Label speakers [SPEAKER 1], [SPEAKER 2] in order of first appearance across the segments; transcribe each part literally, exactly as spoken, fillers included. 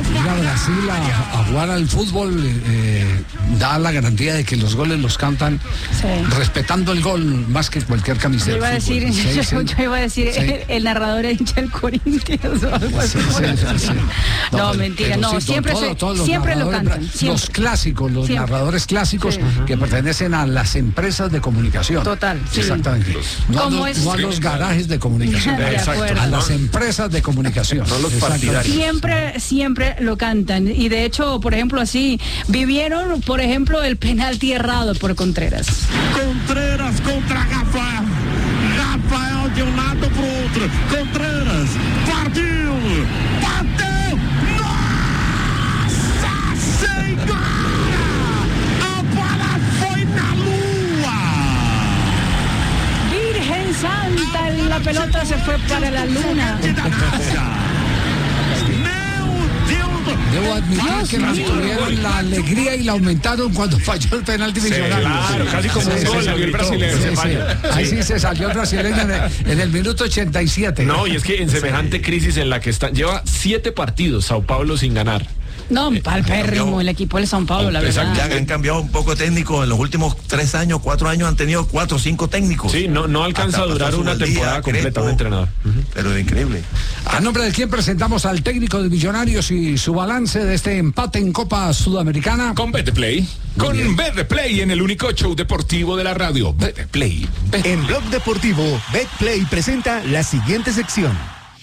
[SPEAKER 1] Ir a Brasil a, a jugar al fútbol eh, da la garantía de que los goles los cantan sí. respetando el gol más que cualquier camiseta.
[SPEAKER 2] Yo iba a decir,
[SPEAKER 1] sí,
[SPEAKER 2] yo,
[SPEAKER 1] sí.
[SPEAKER 2] yo iba a decir sí. el, el narrador es hincha del Corinthians o algo así. Sí, sí, sí, sí. No, no mentira, no, sí, siempre, todo, se, todo siempre lo cantan. Siempre.
[SPEAKER 1] Los clásicos, los siempre. narradores clásicos sí. que pertenecen a las empresas de comunicación.
[SPEAKER 2] Total, sí.
[SPEAKER 1] Exactamente. No, a los,
[SPEAKER 2] es?
[SPEAKER 1] no a los garajes de comunicación.
[SPEAKER 2] De
[SPEAKER 1] a las empresas de comunicación.
[SPEAKER 3] No los partidarios.
[SPEAKER 2] Siempre, siempre lo cantan. Y de hecho, por ejemplo, así, vivieron, por ejemplo, el penalti errado por Contreras.
[SPEAKER 4] Contreras contra Rafael. Rafael de um lado pro outro. Contreras partiu. Bateu. Nossa Senhora! A bola foi na lua.
[SPEAKER 2] Virgen Santa, la pelota se fue para la luna.
[SPEAKER 1] Debo admitir que nos tuvieron la alegría y la aumentaron cuando falló el penalti millonario.
[SPEAKER 3] Sí, claro, casi como
[SPEAKER 1] sí,
[SPEAKER 3] un gol,
[SPEAKER 1] sí,
[SPEAKER 3] salió el brasileño.
[SPEAKER 1] Sí, sí. Ahí sí se salió el brasileño en el, en el minuto ochenta y siete.
[SPEAKER 3] No, y es que en semejante sí. crisis en la que está, lleva siete partidos Sao Paulo sin ganar.
[SPEAKER 2] No, palpérrimo el equipo del São Paulo, la verdad.
[SPEAKER 5] Ya han cambiado un poco técnico en los últimos tres años, cuatro años han tenido cuatro o cinco técnicos.
[SPEAKER 3] Sí, no, no alcanza
[SPEAKER 5] Hasta
[SPEAKER 3] a durar una temporada
[SPEAKER 5] día,
[SPEAKER 3] completa
[SPEAKER 5] Crepo,
[SPEAKER 3] de entrenador. Uh-huh.
[SPEAKER 5] Pero es increíble.
[SPEAKER 1] A nombre de quien presentamos al técnico de Millonarios y su balance de este empate en Copa Sudamericana.
[SPEAKER 6] Con Betplay. Con Betplay en el único show deportivo de la radio. Betplay. Bet.
[SPEAKER 7] En Blog Deportivo, Betplay presenta la siguiente sección.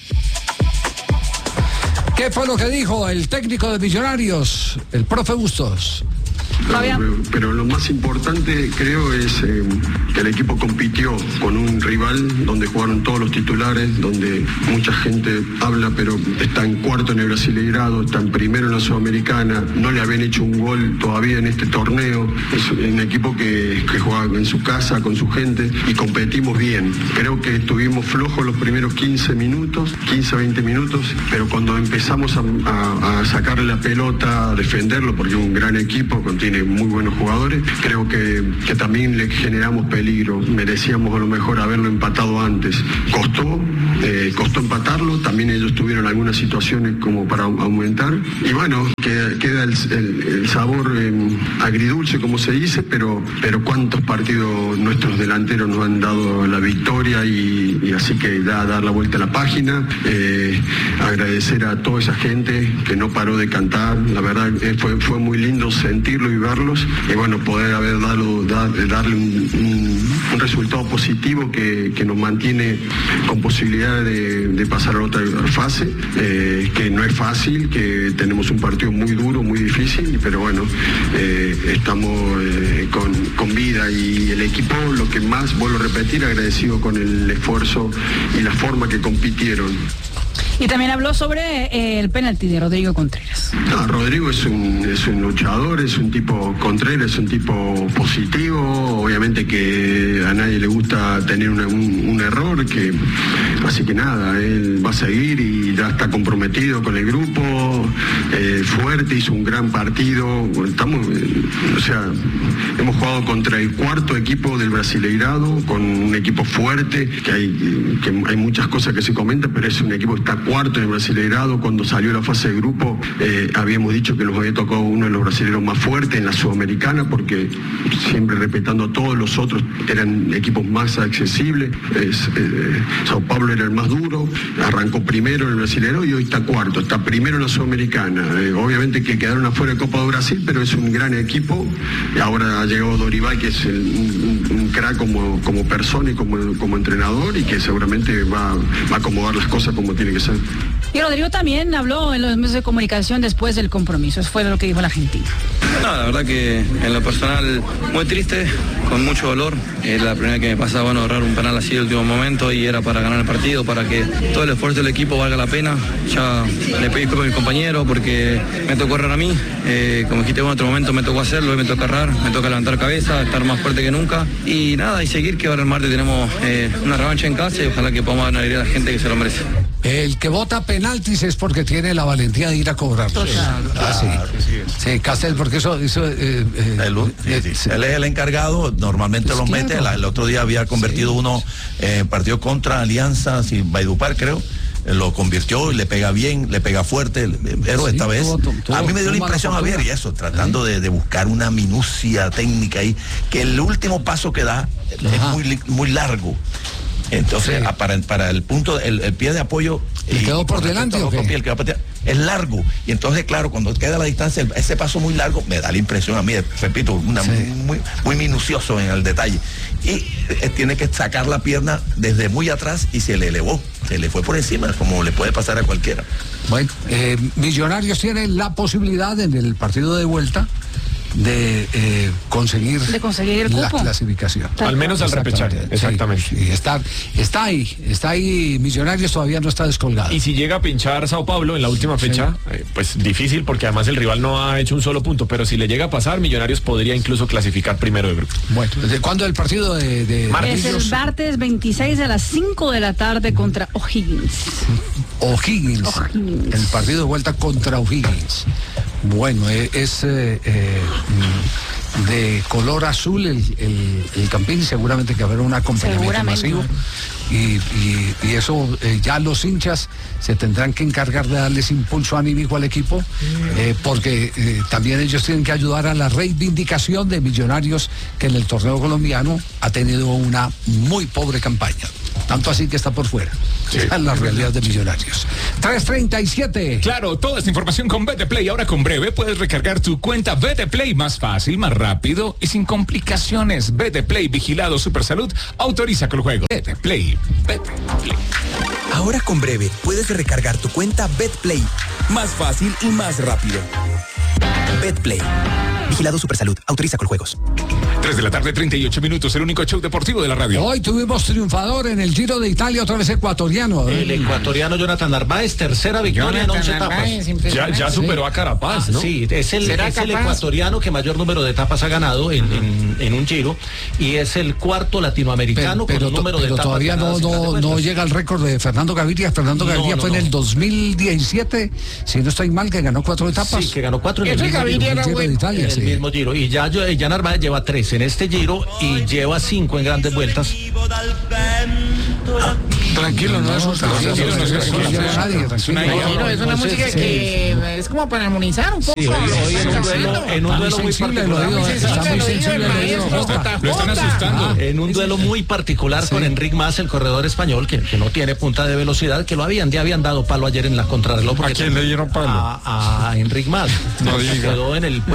[SPEAKER 1] ¿Qué fue lo que dijo el técnico de Millonarios, el profe Bustos?
[SPEAKER 8] Pero, pero lo más importante creo es eh, que el equipo compitió con un rival donde jugaron todos los titulares, donde mucha gente habla pero está en cuarto en el Brasileirado, está en primero en la Sudamericana, no le habían hecho un gol todavía en este torneo. Es un equipo que, que juega en su casa con su gente y competimos bien. Creo que estuvimos flojos los primeros quince minutos, quince a veinte minutos, pero cuando empezamos a, a, a sacarle la pelota, a defenderlo, porque es un gran equipo, tiene muy buenos jugadores, creo que, que también le generamos peligro, merecíamos a lo mejor haberlo empatado antes, costó, eh, costó empatarlo, también ellos tuvieron algunas situaciones como para aumentar, y bueno, que, queda el, el, el sabor eh, agridulce como se dice, pero, pero cuántos partidos nuestros delanteros nos han dado la victoria y, y así que da dar la vuelta a la página, eh, agradecer a toda esa gente que no paró de cantar, la verdad eh, fue, fue muy lindo sentirlo y verlos y bueno, poder haber dado, dar, darle un, un, un resultado positivo que, que nos mantiene con posibilidad de, de pasar a otra fase, eh, que no es fácil, que tenemos un partido muy duro, muy difícil, pero bueno, eh, estamos eh, con, con vida y el equipo, lo que más, vuelvo a repetir, agradecido con el esfuerzo y la forma que compitieron.
[SPEAKER 2] Y también habló sobre eh, el penalti de Rodrigo Contreras.
[SPEAKER 8] No, Rodrigo es un, es un luchador, es un tipo Contreras, es un tipo positivo, obviamente que a nadie le gusta tener una, un, un error, que así que nada, él va a seguir y ya está comprometido con el grupo, eh, fuerte, hizo un gran partido, estamos, eh, o sea, hemos jugado contra el cuarto equipo del Brasileirado, con un equipo fuerte, que hay, que hay muchas cosas que se comentan, pero es un equipo que está cuarto en el Brasileirado. Cuando salió la fase de grupo eh, habíamos dicho que nos había tocado uno de los brasileños más fuertes en la Sudamericana, porque siempre respetando a todos los otros eran equipos más accesibles. Es, eh, Sao Paulo era el más duro, arrancó primero en el Brasileirado y hoy está cuarto, está primero en la Sudamericana. Eh, obviamente que quedaron afuera de Copa do Brasil, pero es un gran equipo. Y ahora ha llegado Dorival, que es el, un, un crack como, como persona y como, como entrenador, y que seguramente va, va a acomodar las cosas como tiene que ser.
[SPEAKER 2] Y Rodrigo también habló en los medios de comunicación después del compromiso. Eso fue lo que dijo el argentino.
[SPEAKER 9] No, la verdad que en lo personal muy triste, con mucho dolor. Es la primera que me pasa, bueno, ahorrar un penal así de último momento y era para ganar el partido, para que todo el esfuerzo del equipo valga la pena. Ya le pedí disculpas a mis compañeros porque me tocó errar a mí. Eh, como dijiste en otro momento me tocó hacerlo, hoy me toca errar, me toca levantar cabeza, estar más fuerte que nunca. Y nada, y seguir, que ahora el martes tenemos eh, una revancha en casa y ojalá que podamos dar una alegría a la gente que se lo merece.
[SPEAKER 1] El que vota penaltis es porque tiene la valentía de ir a cobrarlos.
[SPEAKER 5] Claro,
[SPEAKER 1] ah, sí.
[SPEAKER 5] sí.
[SPEAKER 1] Sí, Castel, porque eso... eso eh, eh,
[SPEAKER 5] el, sí,
[SPEAKER 1] eh,
[SPEAKER 5] sí.
[SPEAKER 1] sí.
[SPEAKER 5] Él es el encargado, normalmente
[SPEAKER 1] pues
[SPEAKER 5] lo
[SPEAKER 1] claro.
[SPEAKER 5] mete. La, el otro día había convertido sí. uno en eh, partido contra Alianza, sí, Valledupar creo. lo convirtió y le pega bien, le pega fuerte, pero sí, esta vez todo, todo, a mí me dio la impresión a ver y eso, tratando de, de buscar una minucia técnica ahí, que el último paso que da Ajá. es muy, muy largo. Entonces, sí. para, para el punto, el, el pie de apoyo
[SPEAKER 1] ¿Y quedó por delante o qué?
[SPEAKER 5] Pie, el que va a es largo. Y entonces, claro, cuando queda la distancia, el, ese paso muy largo, me da la impresión a mí, repito, una, sí. muy, muy minucioso en el detalle. Y eh, tiene que sacar la pierna desde muy atrás y se le elevó, se le fue por encima, como le puede pasar a cualquiera.
[SPEAKER 1] Bueno, eh, Millonarios tiene la posibilidad en el partido de vuelta de eh, conseguir,
[SPEAKER 2] de conseguir el
[SPEAKER 1] la
[SPEAKER 2] cupo.
[SPEAKER 1] clasificación.
[SPEAKER 3] Al menos al repechaje, exactamente.
[SPEAKER 1] Sí, sí, está, está ahí, está ahí, Millonarios todavía no está descolgado.
[SPEAKER 3] Y si llega a pinchar Sao Paulo en la última fecha, sí. eh, pues difícil porque además el rival no ha hecho un solo punto, pero si le llega a pasar, Millonarios podría incluso clasificar primero de grupo.
[SPEAKER 1] Bueno, ¿desde cuándo el partido de, de
[SPEAKER 2] Es el martes veintiséis a las cinco de la tarde contra O'Higgins.
[SPEAKER 1] O'Higgins.
[SPEAKER 2] O'Higgins.
[SPEAKER 1] El partido de vuelta contra O'Higgins. Bueno, eh, es eh, eh, de color azul el, el, el campín, seguramente que habrá un acompañamiento masivo y, y, y eso eh, ya los hinchas se tendrán que encargar de darles impulso anímico al equipo eh, porque eh, también ellos tienen que ayudar a la reivindicación de Millonarios, que en el torneo colombiano ha tenido una muy pobre campaña, tanto así que está por fuera. Sí. Esa es la realidad de Millonarios. tres treinta y siete.
[SPEAKER 6] Claro, toda esta información con Betplay. Ahora con Breve puedes recargar tu cuenta Betplay más fácil, más rápido y sin complicaciones. Betplay, vigilado Supersalud, autoriza con el juego. Betplay, Betplay.
[SPEAKER 10] Ahora con Breve puedes recargar tu cuenta Betplay más fácil y más rápido. Betplay, vigilado Supersalud, autoriza con juegos.
[SPEAKER 6] tres de la tarde, treinta y ocho minutos, el único show deportivo de la radio.
[SPEAKER 1] Hoy tuvimos triunfador en el Giro de Italia, otra vez ecuatoriano.
[SPEAKER 11] El ecuatoriano Jonathan Narváez, tercera victoria Jonathan en once Narváez, etapas.
[SPEAKER 3] Ya, ya superó sí. a Carapaz, ¿no?
[SPEAKER 11] Sí, es el, es el ecuatoriano que mayor número de etapas ha ganado en, en, en un Giro y es el cuarto latinoamericano pero, pero, con el número
[SPEAKER 1] pero
[SPEAKER 11] de etapas.
[SPEAKER 1] Todavía no, no, no llega al récord de Fernando Gaviria. Fernando Gaviria no, no, fue no. en el dos mil diecisiete, si no estoy mal, que ganó cuatro etapas.
[SPEAKER 11] Sí, que ganó cuatro en el mismo Giro,
[SPEAKER 1] Gaviria
[SPEAKER 11] Giro de Italia. En sí. el mismo Giro. Y ya, ya Narváez lleva tres en este Giro y lleva cinco en grandes vueltas.
[SPEAKER 3] Ah, tranquilo, no, no es un
[SPEAKER 12] tranquilo, no es nadie. Es una música que es como para armonizar un poco.
[SPEAKER 11] Sí, hoy, hoy en un duelo, en un duelo muy particular.
[SPEAKER 6] Lo están asustando.
[SPEAKER 11] En un duelo muy particular con Enric Mas, el corredor español, que, que no tiene punta de velocidad, que lo habían, ya habían dado palo ayer en la contrarreloj.
[SPEAKER 3] ¿A quién le dieron palo?
[SPEAKER 11] A, a Enric Mas.
[SPEAKER 3] No diga.
[SPEAKER 11] Quedó en el